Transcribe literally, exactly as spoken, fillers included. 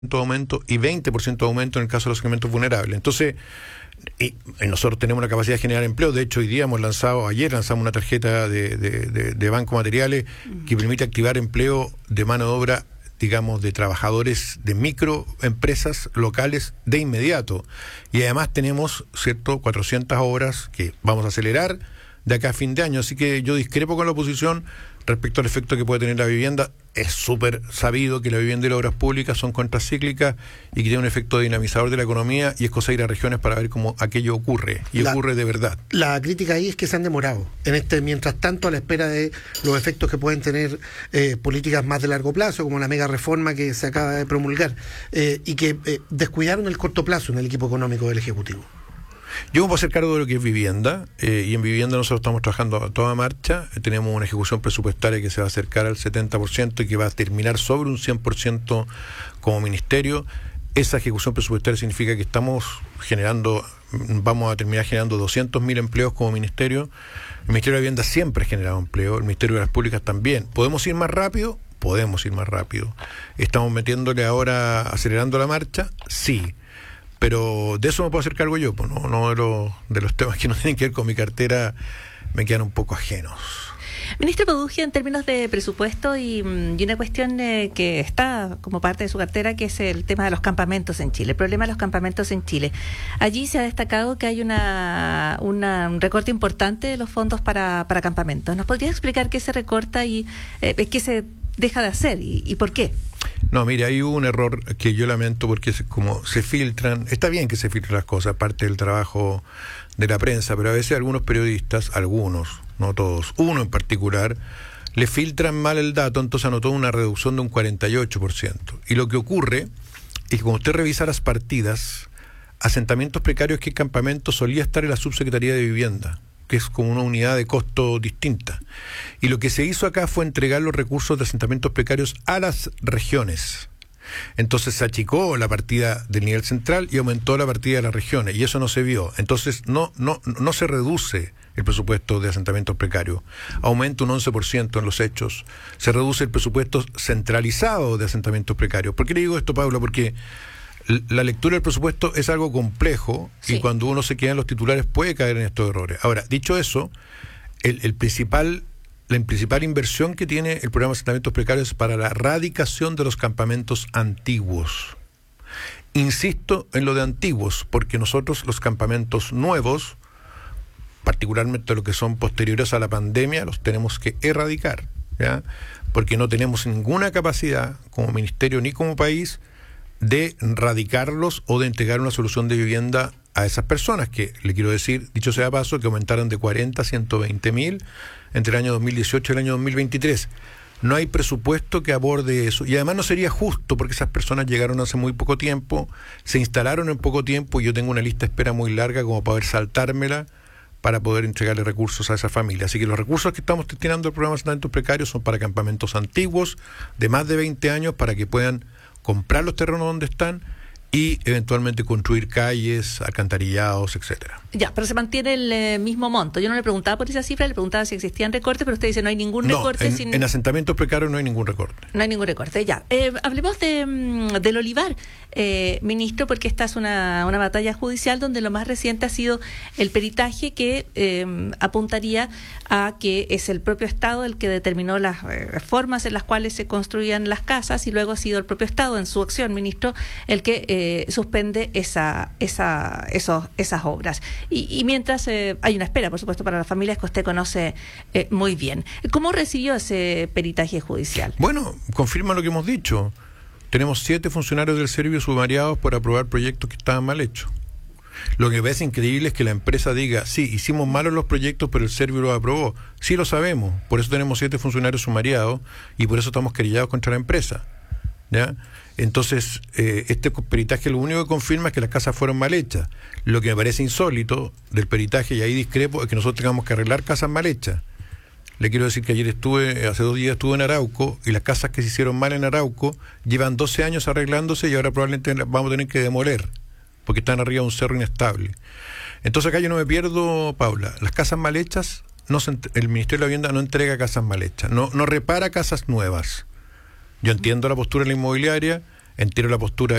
de aumento y veinte por ciento de aumento en el caso de los segmentos vulnerables. Entonces, y, y nosotros tenemos una capacidad de generar empleo. De hecho, hoy día hemos lanzado, ayer lanzamos una tarjeta de, de, de, de Banco Materiales que permite activar empleo de mano de obra, digamos, de trabajadores de microempresas locales de inmediato. Y además tenemos, cierto, cuatrocientas obras que vamos a acelerar de acá a fin de año. Así que yo discrepo con la oposición respecto al efecto que puede tener la vivienda. Es súper sabido que la vivienda y las obras públicas son contracíclicas y que tienen un efecto dinamizador de la economía, y es cosa de ir a regiones para ver cómo aquello ocurre, y la, ocurre de verdad. La crítica ahí es que se han demorado en este, mientras tanto, a la espera de los efectos que pueden tener eh, políticas más de largo plazo, como la mega reforma que se acaba de promulgar, eh, y que eh, descuidaron el corto plazo en el equipo económico del Ejecutivo. Yo me puedo hacer cargo de lo que es vivienda, eh, y en vivienda nosotros estamos trabajando a toda marcha. Eh, tenemos una ejecución presupuestaria que se va a acercar al setenta por ciento y que va a terminar sobre un cien por ciento como ministerio. Esa ejecución presupuestaria significa que estamos generando, vamos a terminar generando doscientos mil empleos como ministerio. El Ministerio de Vivienda siempre ha generado empleo, el Ministerio de las Públicas también. ¿Podemos ir más rápido? Podemos ir más rápido. ¿Estamos metiéndole ahora, acelerando la marcha? Sí. Pero de eso me puedo hacer cargo yo, pues no, no de, lo, de los temas que no tienen que ver con mi cartera me quedan un poco ajenos. Ministro Padugia, en términos de presupuesto y, y una cuestión eh, que está como parte de su cartera, que es el tema de los campamentos en Chile, el problema de los campamentos en Chile. Allí se ha destacado que hay una, una un recorte importante de los fondos para, para campamentos. ¿Nos podría explicar qué se recorta y eh, qué se deja de hacer y, y por qué? No, mire, hay un error que yo lamento, porque es como se filtran, está bien que se filtren las cosas, parte del trabajo de la prensa, pero a veces algunos periodistas, algunos, no todos, uno en particular, le filtran mal el dato, entonces anotó una reducción de un cuarenta y ocho por ciento. Y lo que ocurre es que cuando usted revisa las partidas, asentamientos precarios, que campamento solía estar en la Subsecretaría de Vivienda, que es como una unidad de costo distinta. Y lo que se hizo acá fue entregar los recursos de asentamientos precarios a las regiones. Entonces se achicó la partida del nivel central y aumentó la partida de las regiones, y eso no se vio. Entonces no, no, no se reduce el presupuesto de asentamientos precarios, aumenta un once por ciento en los hechos. Se reduce el presupuesto centralizado de asentamientos precarios. ¿Por qué le digo esto, Paula? Porque la lectura del presupuesto es algo complejo, sí, y cuando uno se queda en los titulares puede caer en estos errores. Ahora, dicho eso, el, el principal, la principal inversión que tiene el programa de asentamientos precarios es para la erradicación de los campamentos antiguos. Insisto en lo de antiguos, porque nosotros los campamentos nuevos, particularmente los que son posteriores a la pandemia, los tenemos que erradicar, ¿ya? Porque no tenemos ninguna capacidad como ministerio ni como país de erradicarlos o de entregar una solución de vivienda a esas personas, que le quiero decir, dicho sea de paso, que aumentaron de cuarenta a ciento veinte mil entre el año dos mil dieciocho y el año dos mil veintitrés. No hay presupuesto que aborde eso, y además no sería justo, porque esas personas llegaron hace muy poco tiempo, se instalaron en poco tiempo, y yo tengo una lista de espera muy larga como para poder saltármela para poder entregarle recursos a esa familia. Así que los recursos que estamos destinando al programa de asentamientos precarios son para campamentos antiguos de más de veinte años, para que puedan comprar los terrenos donde están y eventualmente construir calles, alcantarillados, etcétera. Ya, pero se mantiene el eh, mismo monto. Yo no le preguntaba por esa cifra, le preguntaba si existían recortes, pero usted dice no hay ningún no, recorte. En, sin... en asentamientos precarios no hay ningún recorte. No hay ningún recorte, ya. Eh, hablemos de, del olivar, eh, ministro, porque esta es una, una batalla judicial donde lo más reciente ha sido el peritaje que eh, apuntaría a que es el propio Estado el que determinó las eh, formas en las cuales se construían las casas, y luego ha sido el propio Estado en su acción, ministro, el que eh, suspende esa, esa, esos, esas obras. Y, y mientras eh, hay una espera, por supuesto, para las familias que usted conoce eh, muy bien. ¿Cómo recibió ese peritaje judicial? Bueno, confirma lo que hemos dicho. Tenemos siete funcionarios del Servio sumariados por aprobar proyectos que estaban mal hechos. Lo que me parece increíble es que la empresa diga, sí, hicimos malos los proyectos, pero el Servio los aprobó. Sí, lo sabemos. Por eso tenemos siete funcionarios sumariados y por eso estamos querellados contra la empresa, ¿ya? Entonces, eh, este peritaje lo único que confirma es que las casas fueron mal hechas. Lo que me parece insólito del peritaje, y ahí discrepo, es que nosotros tengamos que arreglar casas mal hechas. Le quiero decir que ayer estuve, hace dos días estuve en Arauco, y las casas que se hicieron mal en Arauco llevan doce años arreglándose, y ahora probablemente las vamos a tener que demoler, porque están arriba de un cerro inestable. Entonces acá yo no me pierdo, Paula. Las casas mal hechas, no se, el Ministerio de la Vivienda no entrega casas mal hechas, no, no repara casas nuevas. Yo entiendo la postura de la inmobiliaria, entero la postura